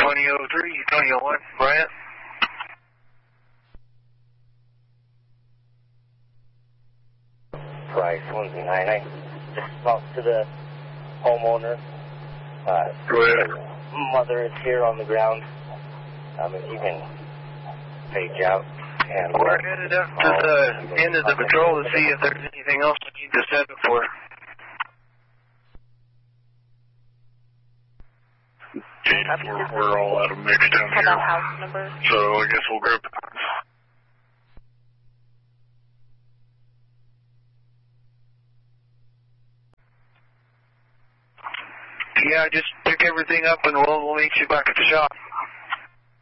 2003, 2001, Bryant. Price 129. Just talk to the homeowner. Go ahead. Mother is here on the ground. If you can page out. And we're headed up to the end of the patrol to see if there's anything else we need to set up for. We're all out of mix down here. House number? So I guess we'll grab the guns. Yeah, just pick everything up and we'll meet you back at the shop.